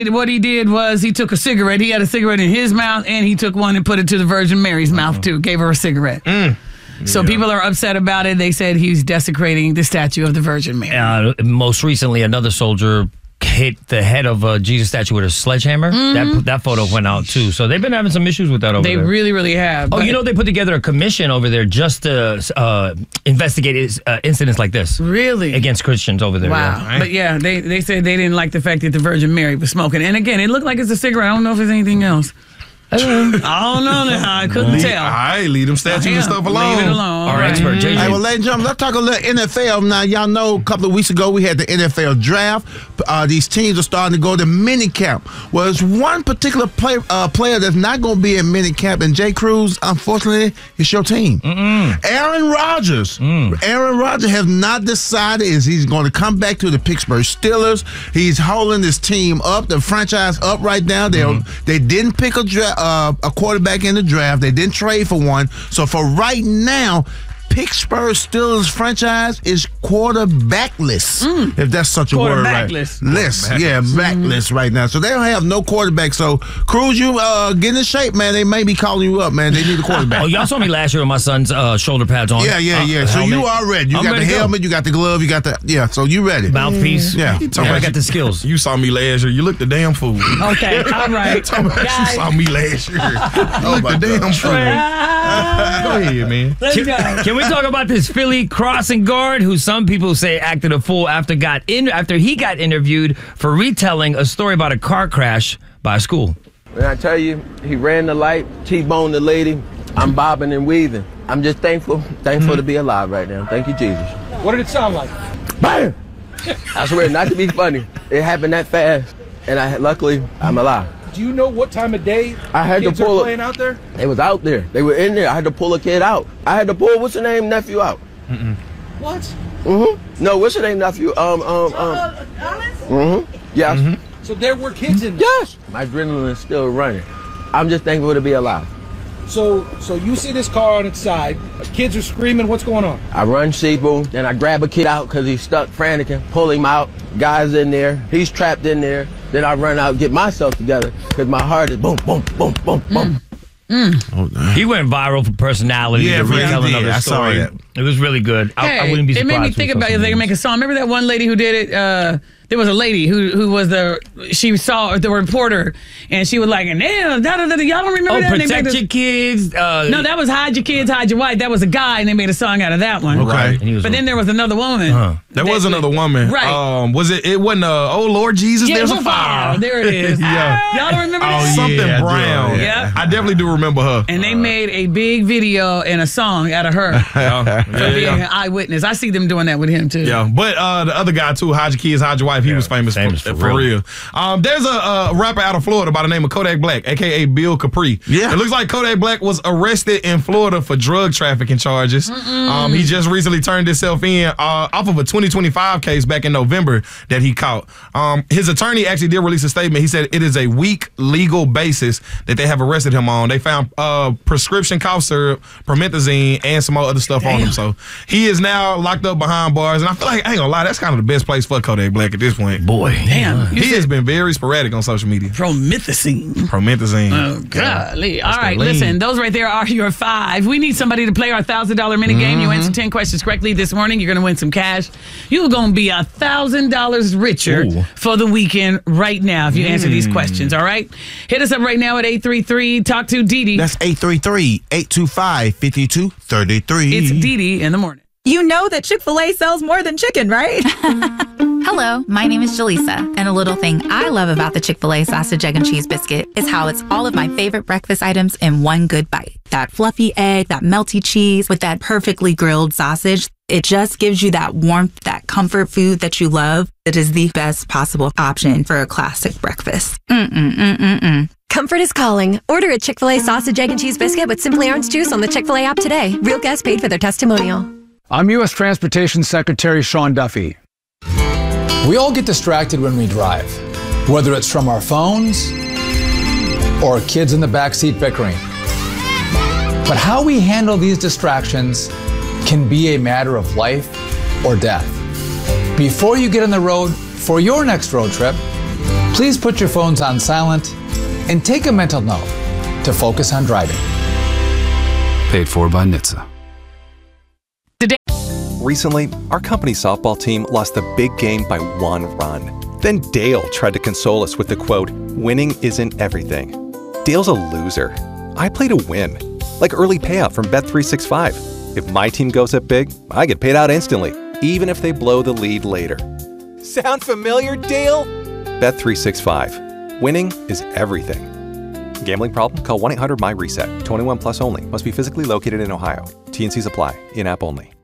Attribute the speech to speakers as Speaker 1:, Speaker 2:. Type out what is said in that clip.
Speaker 1: What he did was he took a cigarette. He had a cigarette in his mouth, and he took one and put it to the Virgin Mary's mouth, too. Gave her a cigarette. So people are upset about it. They said he's desecrating the statue of the Virgin Mary.
Speaker 2: Most recently, another soldier hit the head of a Jesus statue with a sledgehammer. That photo went out, too. So they've been having some issues with that over there.
Speaker 1: They really, really have.
Speaker 2: Oh, they put together a commission over there just to investigate incidents like this.
Speaker 1: Really?
Speaker 2: Against Christians over there.
Speaker 1: Wow. Yeah. But yeah, they said they didn't like the fact that the Virgin Mary was smoking. And again, it looked like it's a cigarette. I don't know if there's anything else. I don't know now. I couldn't tell.
Speaker 3: All right, leave them statues and stuff alone.
Speaker 1: Leave it alone.
Speaker 2: Our expert, JJ.
Speaker 4: Hey, well, ladies and gentlemen, let's talk a little NFL. Now, y'all know a couple of weeks ago we had the NFL draft. These teams are starting to go to minicamp. Well, there's one particular player that's not going to be in minicamp, and Jay Cruz, unfortunately, it's your team. Aaron Rodgers. Aaron Rodgers has not decided if he's going to come back to the Pittsburgh Steelers. He's holding his team up, the franchise up right now. They didn't pick a quarterback in the draft. They didn't trade for one. So for right now, Pittsburgh Steelers franchise is quarterbackless, if that's such a word, right? Backless right now. So they don't have no quarterback. So Cruz, you get in shape, man. They may be calling you up, man. They need a quarterback.
Speaker 2: Oh, y'all saw me last year with my son's shoulder pads on.
Speaker 4: Yeah. So you are ready. You got the helmet, you got the glove, you got the so you ready.
Speaker 2: Mouthpiece.
Speaker 4: Yeah.
Speaker 2: I got the skills.
Speaker 3: You saw me last year. You looked a damn fool.
Speaker 1: Okay, all right.
Speaker 3: You saw me last year. You looked a damn fool. Go ahead, man.
Speaker 1: Let's go.
Speaker 2: Can we talk about this Philly crossing guard who some people say acted a fool after he got interviewed for retelling a story about a car crash by a school?
Speaker 5: When I tell you, he ran the light, T-boned the lady, I'm bobbing and weaving. I'm just thankful to be alive right now. Thank you, Jesus.
Speaker 6: What did it sound like?
Speaker 5: Bam! I swear, not to be funny, it happened that fast, and luckily, I'm alive.
Speaker 6: Do you know what time of day
Speaker 5: I had
Speaker 6: kids
Speaker 5: to pull
Speaker 6: are playing out there?
Speaker 5: They was out there. They were in there. I had to pull a kid out. I had to pull, what's the name, nephew out.
Speaker 6: What?
Speaker 5: No, what's the name, nephew? Yes.
Speaker 6: So there were kids in there?
Speaker 5: Yes. My adrenaline is still running. I'm just thankful to be alive.
Speaker 6: So you see this car on its side. Kids are screaming. What's going on?
Speaker 5: I run Sheeple, then I grab a kid out because he's stuck franticing, pull him out. Guy's in there. He's trapped in there. Then I run out, get myself together because my heart is boom, boom, boom, boom, boom.
Speaker 2: He went viral for personality.
Speaker 4: Yeah,
Speaker 2: the retelling of
Speaker 4: I
Speaker 2: his
Speaker 4: saw
Speaker 2: story.
Speaker 4: that.
Speaker 2: It was really good. I wouldn't be surprised.
Speaker 1: It made me think about if they can make a song. Remember that one lady who did it? There was a lady who was she saw the reporter, and she was like, "Damn, y'all don't remember that?"
Speaker 2: Protect your kids.
Speaker 1: No, that was Hide Your Kids, Hide Your Wife. That was a guy, and they made a song out of that one.
Speaker 4: Okay.
Speaker 1: But then there was another woman.
Speaker 3: There was another woman.
Speaker 1: Right.
Speaker 3: Was it? It wasn't. Oh Lord Jesus,
Speaker 1: Yeah,
Speaker 3: there's a fire.
Speaker 1: There it is. Y'all don't remember that?
Speaker 3: Something
Speaker 4: yeah,
Speaker 3: brown.
Speaker 1: Yeah.
Speaker 3: I definitely do remember her.
Speaker 1: And they made a big video and a song out of her for being an eyewitness. I see them doing that with him too.
Speaker 3: Yeah, but the other guy too, Hide Your Kids, Hide Your Wife, he was famous for real. There's a rapper out of Florida by the name of Kodak Black, a.k.a. Bill Capri.
Speaker 4: Yeah.
Speaker 3: It looks like Kodak Black was arrested in Florida for drug trafficking charges. He just recently turned himself in off of a 2025 case back in November that he caught. His attorney actually did release a statement. He said it is a weak legal basis that they have arrested him on. They found prescription cough syrup, promethazine, and some more other stuff on him. So he is now locked up behind bars. And I feel like, I ain't gonna lie, that's kind of the best place for Kodak Black at this point.
Speaker 2: Boy.
Speaker 1: Damn.
Speaker 3: He has been very sporadic on social media.
Speaker 1: Promethazine.
Speaker 3: Promethazine.
Speaker 1: Oh, golly. All right,
Speaker 3: lean.
Speaker 1: listen, those right there are your 5. We need somebody to play our $1,000 mini game. You answer 10 questions correctly this morning. You're going to win some cash. You're going to be $1,000 richer for the weekend right now if you answer these questions, all right? Hit us up right now at 833. Talk to Dee Dee.
Speaker 4: That's 833-825-5233.
Speaker 1: It's Dee Dee in the morning.
Speaker 7: You know that Chick-fil-A sells more than chicken, right?
Speaker 8: Hello, my name is Jaleesa, and a little thing I love about the Chick-fil-A sausage, egg, and cheese biscuit is how it's all of my favorite breakfast items in one good bite. That fluffy egg, that melty cheese with that perfectly grilled sausage. It just gives you that warmth, that comfort food that you love. It is the best possible option for a classic breakfast.
Speaker 9: Comfort is calling. Order a Chick-fil-A sausage, egg, and cheese biscuit with Simply Orange Juice on the Chick-fil-A app today. Real guests paid for their testimonial.
Speaker 10: I'm U.S. Transportation Secretary Sean Duffy. We all get distracted when we drive, whether it's from our phones or kids in the backseat bickering. But how we handle these distractions can be a matter of life or death. Before you get on the road for your next road trip, Please put your phones on silent and take a mental note to focus on driving.
Speaker 11: Paid for by NHTSA.
Speaker 12: Recently, our company softball team lost the big game by 1 run. Then Dale tried to console us with the quote, "Winning isn't everything." Dale's a loser. I play to win. Like early payout from Bet365. If my team goes up big, I get paid out instantly, even if they blow the lead later. Sound familiar, Dale? Bet365. Winning is everything. Gambling problem? Call 1-800-MY-RESET. 21 plus only. Must be physically located in Ohio. T&Cs apply. In-app only.